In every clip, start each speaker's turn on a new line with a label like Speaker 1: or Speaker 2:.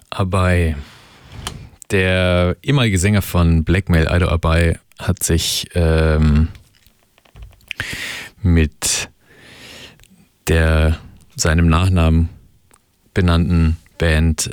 Speaker 1: Abai, der ehemalige Sänger von Blackmail, Ido Abai, hat sich mit der seinem Nachnamen benannten Band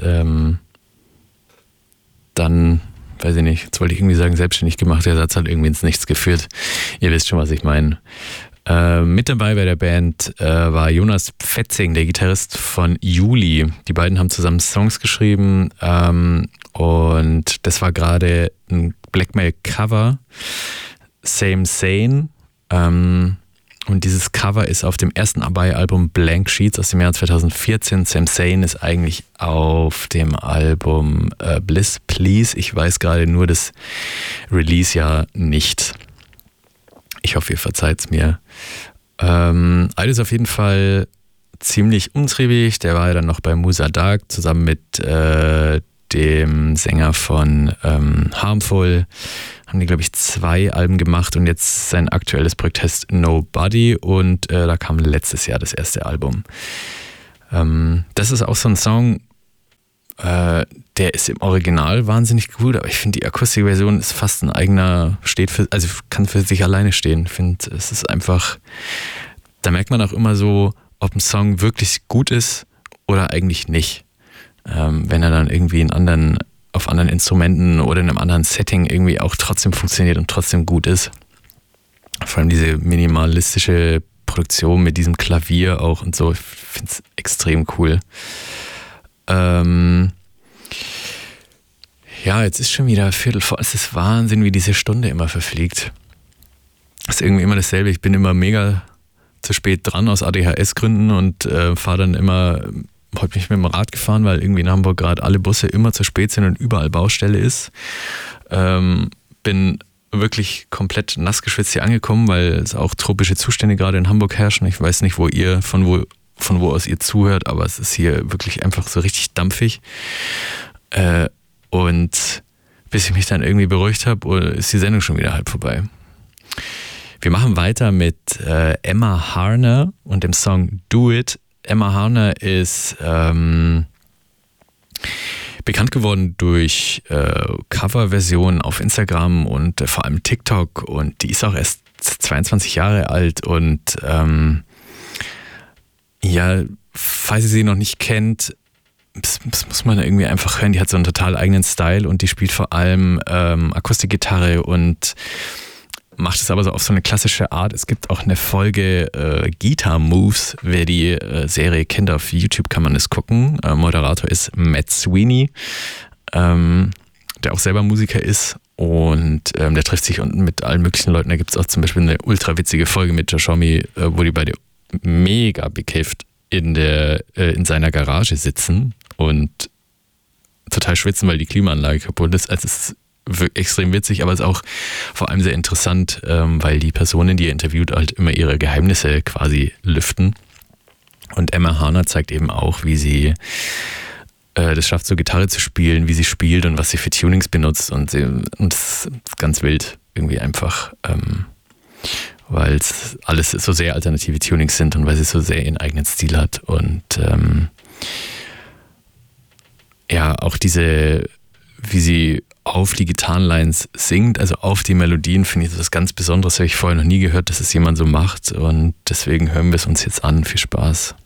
Speaker 1: dann, weiß ich nicht, jetzt wollte ich irgendwie sagen, selbstständig gemacht. Der Satz hat irgendwie ins Nichts geführt. Ihr wisst schon, was ich meine. Mit dabei bei der Band war Jonas Pfetzing, der Gitarrist von Juli. Die beiden haben zusammen Songs geschrieben und das war gerade ein Blackmail-Cover, Same Sane. Und dieses Cover ist auf dem ersten Abai-Album Blank Sheets aus dem Jahr 2014. Same Sane ist eigentlich auf dem Album Bliss Please. Ich weiß gerade nur das Release-Jahr nicht. Ich hoffe, ihr verzeiht es mir. Ido ist auf jeden Fall ziemlich umtriebig. Der war ja dann noch bei Musa Dark zusammen mit dem Sänger von Harmful. Haben die, glaube ich, 2 Alben gemacht und jetzt sein aktuelles Projekt heißt Nobody und da kam letztes Jahr das erste Album. Das ist auch so ein Song, der ist im Original wahnsinnig gut, aber ich finde, die Akustikversion ist fast ein eigener, kann für sich alleine stehen. Ich finde, es ist einfach, da merkt man auch immer so, ob ein Song wirklich gut ist oder eigentlich nicht. Wenn er dann irgendwie auf anderen Instrumenten oder in einem anderen Setting irgendwie auch trotzdem funktioniert und trotzdem gut ist. Vor allem diese minimalistische Produktion mit diesem Klavier auch und so, ich finde es extrem cool. Ja, jetzt ist schon wieder 15:15. Es ist Wahnsinn, wie diese Stunde immer verfliegt. Es ist irgendwie immer dasselbe. Ich bin immer mega zu spät dran aus ADHS-Gründen und fahre dann immer, heute bin ich mit dem Rad gefahren, weil irgendwie in Hamburg gerade alle Busse immer zu spät sind und überall Baustelle ist. Bin wirklich komplett nass geschwitzt hier angekommen, weil es auch tropische Zustände gerade in Hamburg herrschen. Ich weiß nicht, von wo aus ihr zuhört, aber es ist hier wirklich einfach so richtig dampfig. Und bis ich mich dann irgendwie beruhigt habe, ist die Sendung schon wieder halb vorbei. Wir machen weiter mit Emma Harner und dem Song Do It. Emma Harner ist bekannt geworden durch Coverversionen auf Instagram und vor allem TikTok und die ist auch erst 22 Jahre alt und ja, falls ihr sie noch nicht kennt, das muss man irgendwie einfach hören. Die hat so einen total eigenen Style und die spielt vor allem Akustikgitarre und macht es aber so auf so eine klassische Art. Es gibt auch eine Folge Guitar Moves. Wer die Serie kennt, auf YouTube kann man es gucken. Moderator ist Matt Sweeney, der auch selber Musiker ist und der trifft sich unten mit allen möglichen Leuten. Da gibt es auch zum Beispiel eine ultra witzige Folge mit Joshomi, wo die beide mega bekifft in seiner Garage sitzen und total schwitzen, weil die Klimaanlage kaputt ist. Also es ist extrem witzig, aber es ist auch vor allem sehr interessant, weil die Personen, die er interviewt, halt immer ihre Geheimnisse quasi lüften. Und Emma Harner zeigt eben auch, wie sie das schafft, so Gitarre zu spielen, wie sie spielt und was sie für Tunings benutzt. Und das ist ganz wild irgendwie einfach, weil es alles so sehr alternative Tunings sind und weil sie so sehr ihren eigenen Stil hat. Und ja, auch wie sie auf die Gitarrenlines singt, also auf die Melodien, finde ich das was ganz Besonderes. Habe ich vorher noch nie gehört, dass es jemand so macht und deswegen hören wir es uns jetzt an. Viel Spaß.